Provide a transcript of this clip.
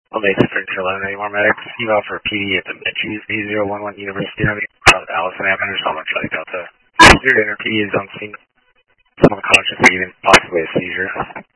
Well, they different to 11 anymore medics. You offer PD at the Mitchie's B011 University Army. Allison Avenue, Solomon Charlie Delta. Zero PD is on scene. Someone conscious leaving, possibly a seizure.